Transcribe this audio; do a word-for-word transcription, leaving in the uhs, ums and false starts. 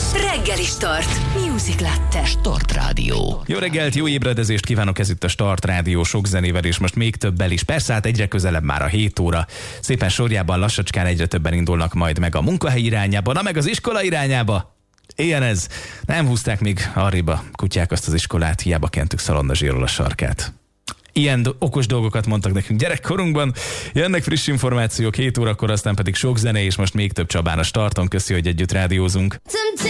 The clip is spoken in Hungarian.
Reggeli Start. Music Latte. Start Rádió. Jó reggelt, jó ébredezést kívánok, ez itt a Start Rádió sok zenével, és most még többel is. Persze, hát egyre közelebb már a hét óra. Szépen sorjában lassacskán egyre többen indulnak majd meg a munkahely irányába, na meg az iskola irányába. Ilyen ez. Nem húzták még arrébb kutyák azt az iskolát, hiába kentük szalonnazsírról a sarkát. Ilyen do- okos dolgokat mondtak nekünk gyerekkorunkban. Jönnek friss információk hét órakor, aztán pedig sok zene, és most még több Csabán a Starton. Köszi, hogy együtt rádiózunk.